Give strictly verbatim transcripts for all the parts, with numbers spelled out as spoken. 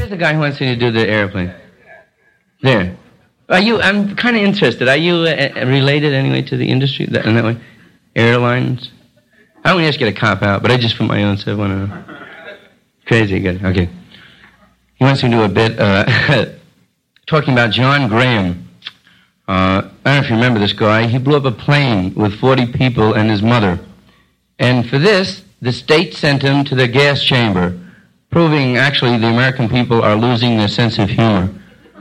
Where's the guy who wants me to do the airplane? There. Are you, I'm kind of interested. Are you uh, related anyway to the industry that, in that way? Airlines? I don't want to ask you to cop out, but I just for my own self want to know. Crazy, good. Okay. He wants me to do a bit uh, talking about John Graham. Uh, I don't know if you remember this guy. He blew up a plane with forty people and his mother. And for this, the state sent him to the gas chamber, proving actually the American people are losing their sense of humor.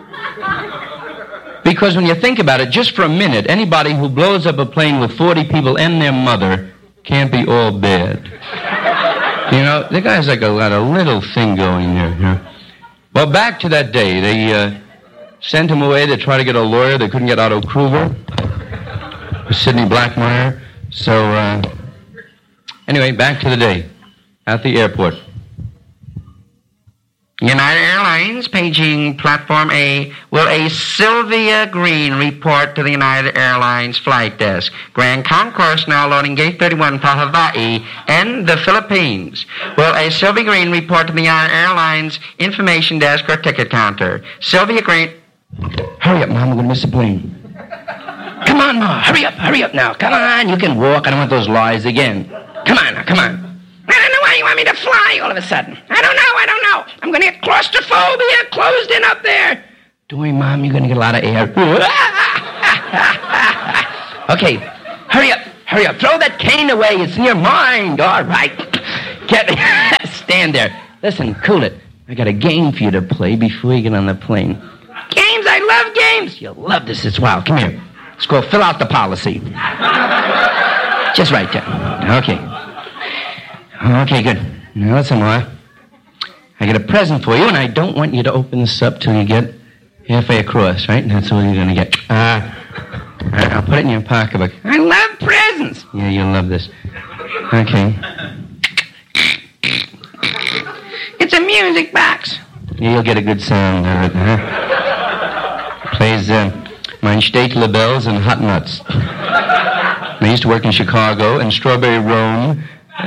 Because when you think about it, just for a minute, anybody who blows up a plane with forty people and their mother can't be all bad. You know, the guy's like a, got a little thing going there. You know? Well, back to that day, they uh, sent him away to try to get a lawyer. They couldn't get Otto Kruger, Sidney Blackmeyer. So, uh, anyway, back to the day at the airport. United Airlines, paging Platform A, will a Sylvia Green report to the United Airlines flight desk. Grand Concourse now loading gate thirty-one for Hawaii and the Philippines. Will a Sylvia Green report to the United Airlines information desk or ticket counter? Sylvia Green... Hurry up, Mom, we're going to miss the plane. Come on, Ma, hurry up, hurry up now. Come on, you can walk. I don't want those lies again. Come on now, come on. I don't know why you want me to fly all of a sudden. I don't know, I don't know. I'm going to get claustrophobia closed in up there. Don't worry, Mom, you're going to get a lot of air. Okay, hurry up, hurry up. Throw that cane away. It's in your mind. All right. Get Stand there. Listen, cool it. I got a game for you to play before you get on the plane. Games? I love games. You'll love this as well. Come here. It's called fill out the policy. Just right there. Okay. Okay, good. Now listen, Ma. I got a present for you, and I don't want you to open this up till you get halfway across, right? That's all you're going to get. Uh, I'll put it in your pocketbook. I love presents. Yeah, you'll love this. Okay. It's a music box. Yeah, you'll get a good sound out of it, huh? Plays uh, Mein Städtler Bells and Hot Nuts. I used to work in Chicago and Strawberry Roan.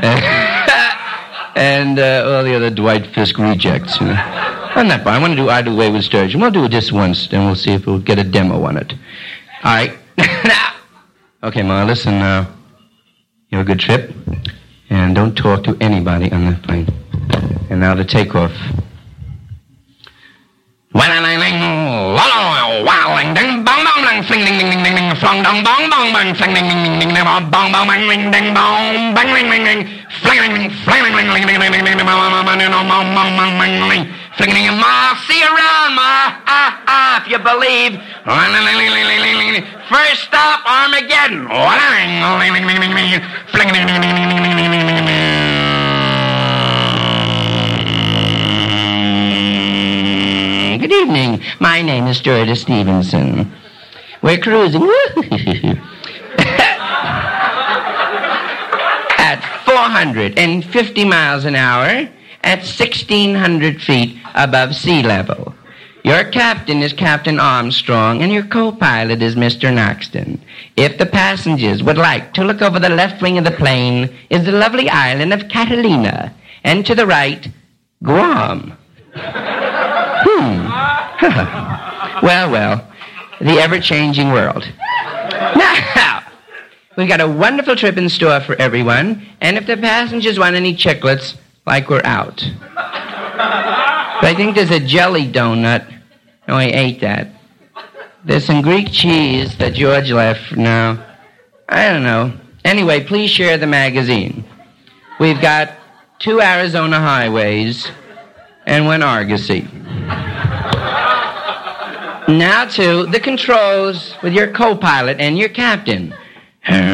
And uh, all the other Dwight Fisk rejects. You know. I'm not bad. I want to do Idle Way with Sturgeon. We'll do it just once, then we'll see if we'll get a demo on it. All right. Okay, Ma, listen now. You have a good trip, and don't talk to anybody on the plane. And now to take off. See you around, Ma. Ah, ah, if you believe. First stop, Armageddon. Good evening. My name is Sturda Stevenson. We're cruising at four hundred fifty miles an hour at sixteen hundred feet above sea level. Your captain is Captain Armstrong, and your co-pilot is Mister Noxton. If the passengers would like to look over the left wing of the plane is the lovely island of Catalina, and to the right, Guam. Hmm. Well, well, the ever-changing world. Now, we've got a wonderful trip in store for everyone, and if the passengers want any chiclets, like we're out. But I think there's a jelly donut. No, I ate that. There's some Greek cheese that George left. No, I don't know. Anyway, please share the magazine. We've got two Arizona highways and one Argosy. Now to the controls with your co-pilot and your captain.